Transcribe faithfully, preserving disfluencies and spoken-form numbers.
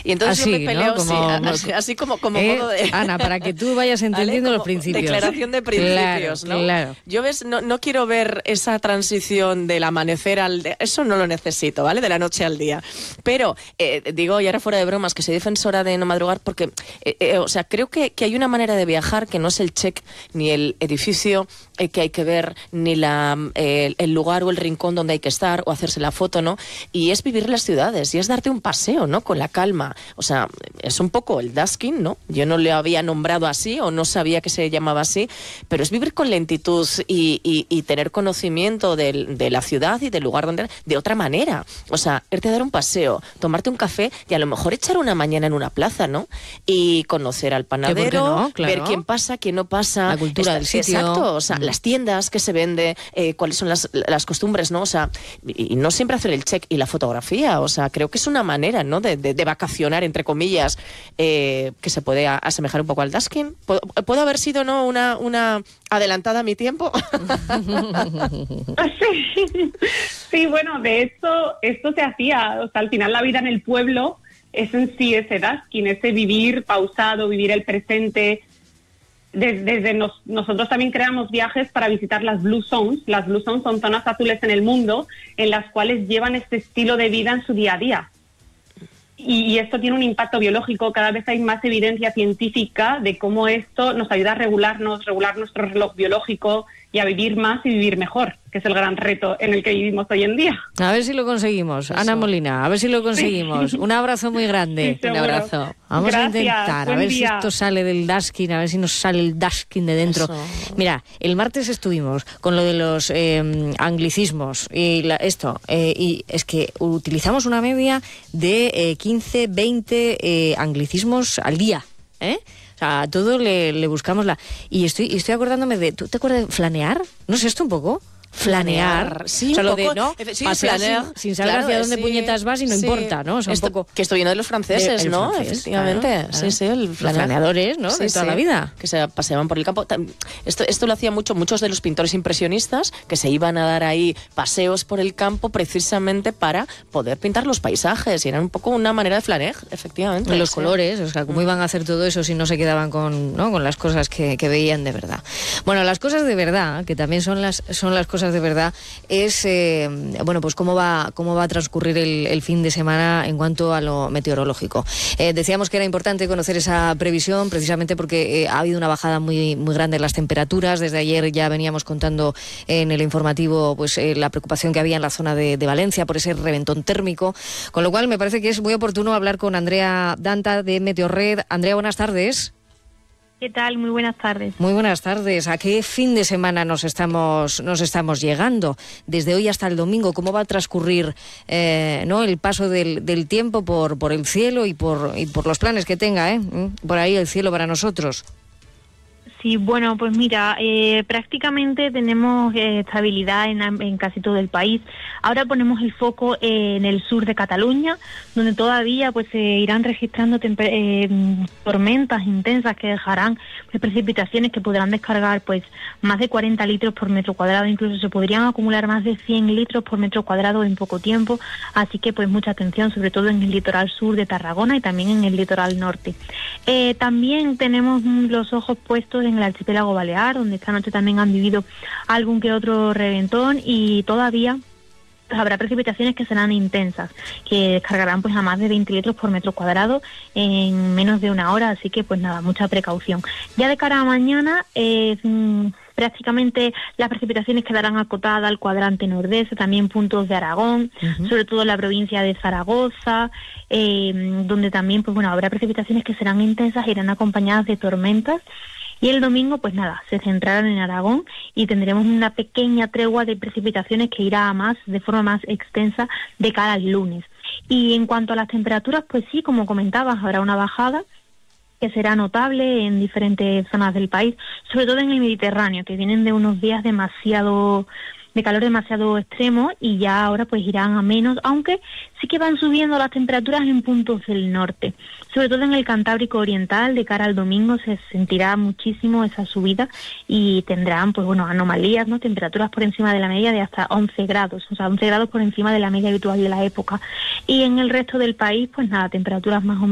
Y entonces así, yo me peleo, ¿no? Como, sí, así, así como, como eh, modo de... Ana, para que tú vayas entendiendo ¿vale? los principios. Declaración de principios, claro, ¿no? Claro. Yo ves, no, no quiero ver esa transición del amanecer al... De... Eso no lo necesito, ¿vale? De la noche al día. Pero, eh, digo, y ahora fuera de bromas, que soy defensora de no madrugar porque, eh, eh, o sea, creo que, que hay una manera de viajar que no es el check ni el edificio eh, que hay que ver, ni la, eh, el lugar o el rincón donde hay que estar o hacerse la foto, ¿no? Y es vivir las ciudades y es darte un paseo, ¿no? Con la calma. O sea, es un poco el dasking, ¿no? Yo no le había nombrado así o no sabía que se llamaba así, pero es vivir con lentitud y, y, y tener conocimiento de, de la ciudad y del lugar donde... de otra manera. O sea, irte a dar un paseo, tomarte un café y a lo mejor echar una mañana en una plaza, ¿no? Y conocer al panadero, no? Claro. ver quién pasa, quién no pasa. La cultura Esta, del sitio. Exacto, o sea, Mm. las tiendas que se vende, eh, cuáles son las, las costumbres, ¿no? O sea, y, y no siempre hacer el check y la fotografía, o sea, creo que es una manera, ¿no? De, de, de vacacionar, entre comillas, eh, que se puede a, asemejar un poco al dasking. ¿Puedo, ¿Puedo haber sido, no, una, una adelantada a mi tiempo? sí. sí, bueno, de hecho, esto se hacía, o sea, al final la vida en el pueblo es en sí ese dasking, ese vivir pausado, vivir el presente. Desde, desde nos, nosotros también creamos viajes para visitar las Blue Zones. Las Blue Zones son zonas azules en el mundo en las cuales llevan este estilo de vida en su día a día. Y, y esto tiene un impacto biológico. Cada vez hay más evidencia científica de cómo esto nos ayuda a regularnos, regular nuestro reloj biológico y a vivir más y vivir mejor, que es el gran reto en el que vivimos hoy en día. A ver si lo conseguimos. Eso. Ana Molina, a ver si lo conseguimos. Sí. Un abrazo muy grande. Sí, un abrazo. Vamos Gracias, a intentar, a ver día. si esto sale del dasking, a ver si nos sale el dasking de dentro. Eso. Mira, el martes estuvimos con lo de los eh, anglicismos y la, esto, eh, y es que utilizamos una media de eh, quince, veinte eh, anglicismos al día, ¿eh? O sea, a todo le, le buscamos la... Y estoy, y estoy acordándome de... ¿Tú te acuerdas de flanear? ¿No es esto un poco? Flanear, sí, o sea, un lo poco, de, ¿no? Sí, pasear flanear, sin, sin saber claro, hacia dónde sí, puñetas vas y no sí. importa, ¿no? O sea, Esto, un poco... Que esto viene de los franceses, de, ¿no? francés, Efectivamente, claro, claro. sí, sí, el los flaneadores, ¿no? Sí, de toda sí, la vida. Que se paseaban por el campo. Esto, esto lo hacían mucho, muchos de los pintores impresionistas que se iban a dar ahí paseos por el campo precisamente para poder pintar los paisajes y era un poco una manera de flanear, efectivamente. Los sí. colores, o sea, cómo iban a hacer todo eso si no se quedaban con, ¿no? con las cosas que, que veían de verdad. Bueno, las cosas de verdad, que también son las, son las cosas de verdad, es... Eh, bueno, pues cómo va cómo va a transcurrir el, el fin de semana en cuanto a lo meteorológico. Eh, decíamos que era importante conocer esa previsión precisamente porque eh, ha habido una bajada muy muy grande en las temperaturas. Desde ayer ya veníamos contando en el informativo pues eh, la preocupación que había en la zona de, de Valencia por ese reventón térmico, con lo cual me parece que es muy oportuno hablar con Andrea Danta de Meteorred. Andrea, buenas tardes. ¿Qué tal? Muy buenas tardes. Muy buenas tardes. ¿A qué fin de semana nos estamos nos estamos llegando? Desde hoy hasta el domingo, ¿cómo va a transcurrir eh, ¿no? el paso del, del tiempo por, por el cielo y por, y por los planes que tenga, ¿eh? por ahí el cielo para nosotros? Sí, bueno, pues mira, eh, prácticamente tenemos eh, estabilidad en, en casi todo el país. Ahora ponemos el foco eh, en el sur de Cataluña, donde todavía pues se irán registrando temper- eh, tormentas intensas que dejarán pues, precipitaciones que podrán descargar pues más de cuarenta litros por metro cuadrado, incluso se podrían acumular más de cien litros por metro cuadrado en poco tiempo, así que pues mucha atención, sobre todo en el litoral sur de Tarragona y también en el litoral norte. Eh, también tenemos los ojos puestos en el archipiélago balear, donde esta noche también han vivido algún que otro reventón y todavía pues, habrá precipitaciones que serán intensas, que descargarán pues a más de veinte litros por metro cuadrado en menos de una hora, así que pues nada, mucha precaución. Ya de cara a mañana, eh, prácticamente las precipitaciones quedarán acotadas al cuadrante nordeste, también puntos de Aragón, uh-huh. sobre todo en la provincia de Zaragoza, eh, donde también pues bueno habrá precipitaciones que serán intensas, irán acompañadas de tormentas. Y el domingo, pues nada, se centrarán en Aragón y tendremos una pequeña tregua de precipitaciones que irá a más, de forma más extensa, de cara al lunes. Y en cuanto a las temperaturas, pues sí, como comentabas, habrá una bajada que será notable en diferentes zonas del país, sobre todo en el Mediterráneo, que vienen de unos días demasiado... de calor demasiado extremo y ya ahora pues irán a menos, aunque sí que van subiendo las temperaturas en puntos del norte, sobre todo en el Cantábrico Oriental. De cara al domingo se sentirá muchísimo esa subida y tendrán pues bueno anomalías, ¿no? Temperaturas por encima de la media de hasta once grados, o sea once grados por encima de la media habitual de la época, y en el resto del país pues nada, temperaturas más o menos